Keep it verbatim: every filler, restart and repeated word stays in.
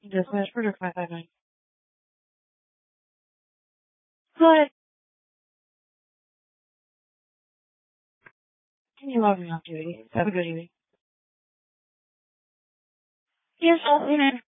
Just finished Project five five nine. But, can you log me off duty? Have a good evening. Yes, I'll see you.